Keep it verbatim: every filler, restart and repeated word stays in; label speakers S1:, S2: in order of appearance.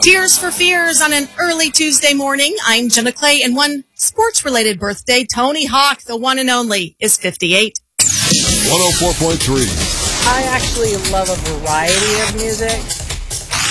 S1: Tears for Fears on an early Tuesday morning. I'm Jenna Clay, and one sports-related birthday, Tony Hawk, the one and only, is fifty-eight.
S2: one oh four point three.
S3: I actually love a variety of music.